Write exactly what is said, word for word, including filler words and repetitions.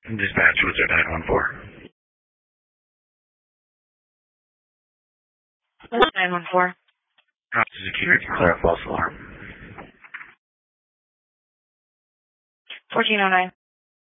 Dispatch, what's your nine one four? nine one four. Security, clear a false alarm. fourteen oh nine.